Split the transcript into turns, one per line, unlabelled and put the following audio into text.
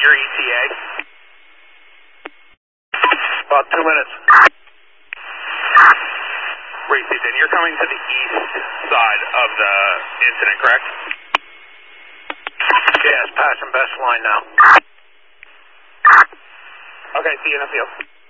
your ETA?
About 2 minutes.
Received, and you're coming to the east side of the incident, correct?
Yes, passing best line now.
Okay, see you in the field.